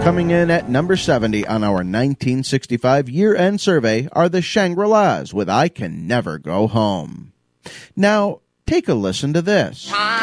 Coming in at number 70 on our 1965 year-end survey are the Shangri-Las with I Can Never Go Home. Now, take a listen to this.